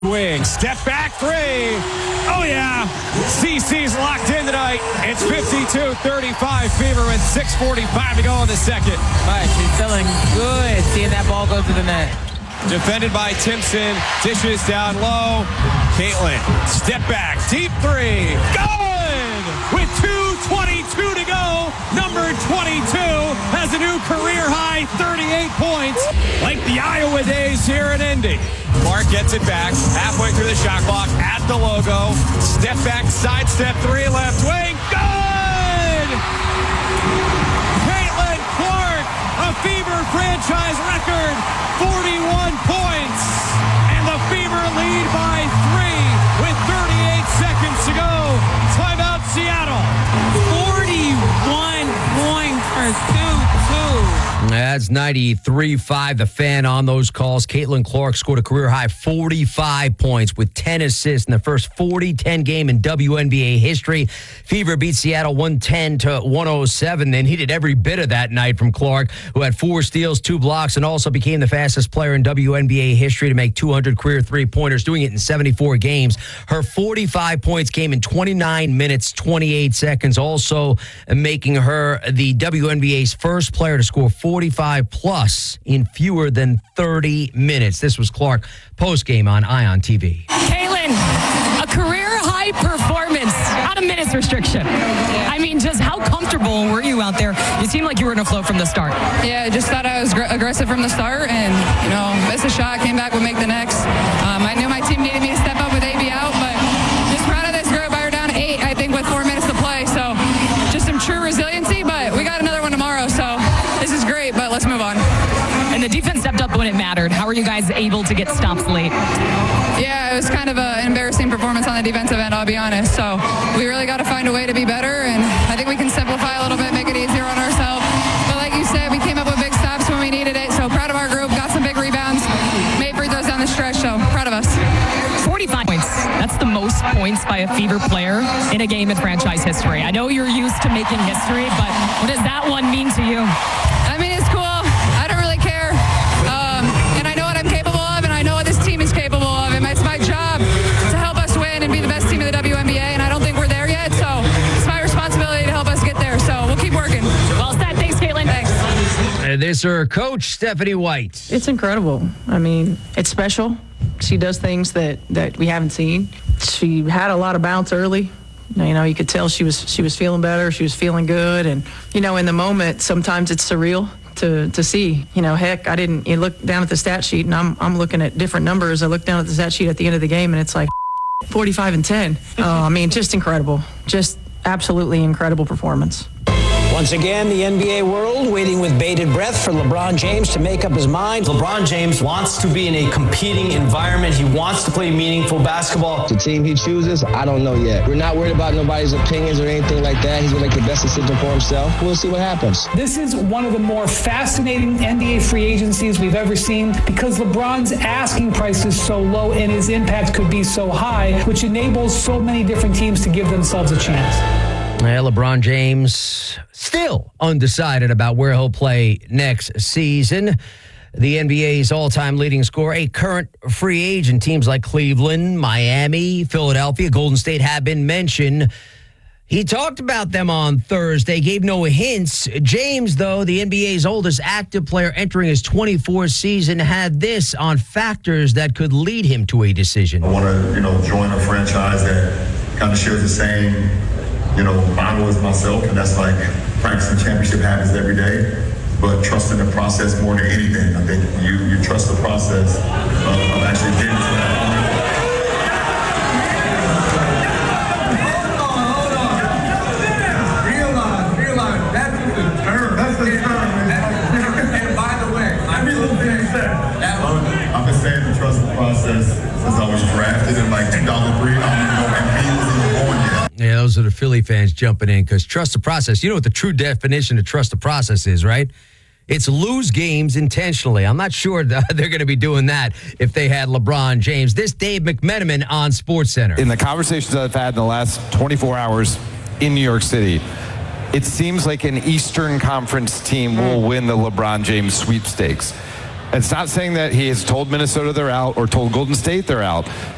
Wing, step back three. Oh, yeah. CC's locked in tonight. It's 52-35 Fever with 6:45 to go in the second. All right, she's feeling good seeing that ball go to the net. Defended by Timpson. Dishes down low. Caitlin, step back. Deep three. Good! With 2:22 to go, number 22 has a new career-high 38 points. Like the Iowa days here in Indy. Clark gets it back, halfway through the shot clock, at the logo. Step back, sidestep three, left wing. Good! Caitlin Clark, a Fever franchise record, 41 points. And the Fever lead by 3 with 38 seconds to go. Timeout, Seattle. 41 points for 2-2. That's 93.5, the Fan on those calls. Caitlin Clark scored a career-high 45 points with 10 assists in the first 40-10 game in WNBA history. Fever beat Seattle 110-107. They needed every bit of that night from Clark, who had 4 steals, 2 blocks, and also became the fastest player in WNBA history to make 200 career three-pointers, doing it in 74 games. Her 45 points came in 29 minutes, 28 seconds, also making her the WNBA's first player to score 45-plus in fewer than 30 minutes. This was Clark post-game on Ion TV. Caitlin, a career-high performance out of minutes restriction. I mean, just how comfortable were you out there? You seemed like you were in a flow from the start. Yeah, just thought I was aggressive from the start and, missed a shot, came back, would make the next. I knew my team needed me to step up with AB out, but just proud of this group. I were down 8, I think, with 4 minutes to play. So just some true resiliency, but we got another one tomorrow, so this is great, but let's move on. And the defense stepped up when it mattered. How were you guys able to get stops late? Yeah, it was kind of an embarrassing performance on the defensive end, I'll be honest. So we really got to find a way to be better, and I think we can simplify a little bit, make it easier on ourselves. But like you said, we came up with big stops when we needed it, so proud of our group, got some big rebounds, made free throws down the stretch, so proud of us. 45 points. That's the most points by a Fever player in a game in franchise history. I know you're used to making history, but what does that one mean to you? I mean, it's cool. I don't really care. And I know what I'm capable of, and I know what this team is capable of. And it's my job to help us win and be the best team in the WNBA, and I don't think we're there yet. So it's my responsibility to help us get there. So we'll keep working. Well said. Thanks, Caitlin. Thanks. This is her coach, Stephanie White. It's incredible. I mean, it's special. She does things that we haven't seen. She had a lot of bounce early. You could tell she was feeling better. She was feeling good. And, in the moment, sometimes it's surreal to see. Heck, you look down at the stat sheet, and I'm looking at different numbers. I look down at the stat sheet at the end of the game, and it's like 45 and 10. Just incredible. Just absolutely incredible performance. Once again, the NBA world waiting with bated breath for LeBron James to make up his mind. LeBron James wants to be in a competing environment. He wants to play meaningful basketball. The team he chooses, I don't know yet. We're not worried about nobody's opinions or anything like that. He's going to make the best decision for himself. We'll see what happens. This is one of the more fascinating NBA free agencies we've ever seen because LeBron's asking price is so low and his impact could be so high, which enables so many different teams to give themselves a chance. Yeah, LeBron James still undecided about where he'll play next season. The NBA's all-time leading scorer, a current free agent. Teams like Cleveland, Miami, Philadelphia, Golden State have been mentioned. He talked about them on Thursday, gave no hints. James, though, the NBA's oldest active player entering his 24th season, had this on factors that could lead him to a decision. I want to, join a franchise that kind of shares the same model as myself, and that's like practicing championship habits every day, but trusting the process more than anything. I think you trust the process of actually getting to that point. Realize, that's the term. That's the term. And by the way, I've been saying to trust the process since I was drafted in 2003. I don't even know if he was even born yet. Yeah, those are the Philly fans jumping in because trust the process. You know what the true definition of trust the process is, right? It's lose games intentionally. I'm not sure they're going to be doing that if they had LeBron James. This Dave McMenamin on SportsCenter. In the conversations I've had in the last 24 hours in New York City, it seems like an Eastern Conference team will win the LeBron James sweepstakes. It's not saying that he has told Minnesota they're out or told Golden State they're out,